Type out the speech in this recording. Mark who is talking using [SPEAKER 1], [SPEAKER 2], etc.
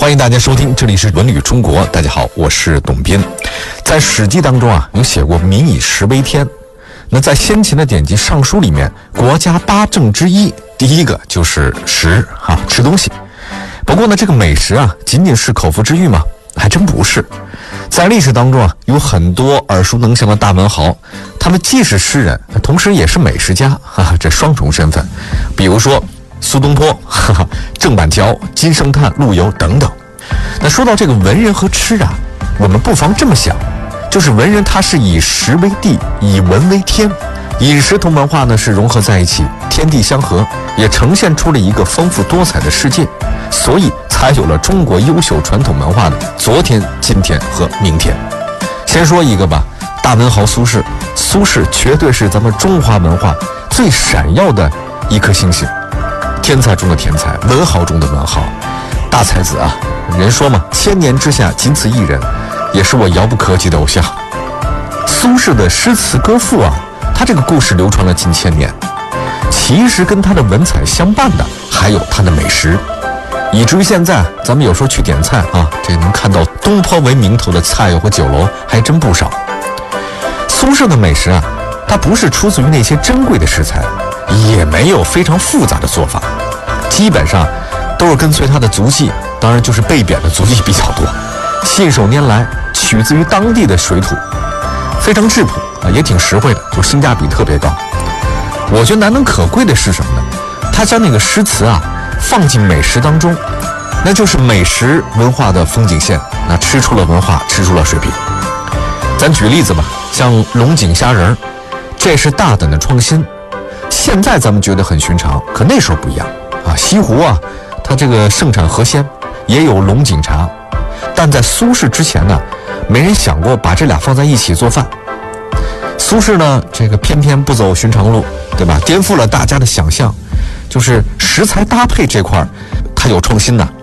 [SPEAKER 1] 欢迎大家收听，这里是文旅中国。大家好，我是董斌。在《史记》当中有写过民以食为天。那在先秦的典籍《尚书》里面，国家八政之一，第一个就是食吃东西。不过呢，这个美食仅仅是口腹之欲吗？还真不是。在历史当中有很多耳熟能详的大文豪，他们既是诗人，同时也是美食家这双重身份。比如说苏东坡、郑板桥、金圣叹、陆游等等。那说到这个文人和吃我们不妨这么想，就是文人他是以食为地，以文为天，饮食同文化呢是融合在一起，天地相合，也呈现出了一个丰富多彩的世界，所以才有了中国优秀传统文化的昨天、今天和明天。先说一个吧，大文豪苏轼。苏轼绝对是咱们中华文化最闪耀的一颗星星，天才中的天才，文豪中的文豪，大才子人说嘛，千年之下仅此一人，也是我遥不可及的偶像。苏轼的诗词歌赋他这个故事流传了近千年，其实跟他的文采相伴的还有他的美食，以至于现在咱们有时候去点菜这能看到东坡为名头的菜肴和酒楼还真不少。苏轼的美食它不是出自于那些珍贵的食材，也没有非常复杂的做法，基本上都是跟随他的足迹，当然就是被贬的足迹比较多，信手拈来，取自于当地的水土，非常质朴也挺实惠的，就性价比特别高。我觉得难能可贵的是什么呢？他将那个诗词放进美食当中，那就是美食文化的风景线，那吃出了文化，吃出了水平。咱举例子吧，像龙井虾仁，这是大胆的创新，现在咱们觉得很寻常，可那时候不一样西湖它这个盛产河鲜，也有龙井茶，但在苏轼之前呢，没人想过把这俩放在一起做饭。苏轼呢，这个偏偏不走寻常路，对吧？颠覆了大家的想象，就是食材搭配这块他有创新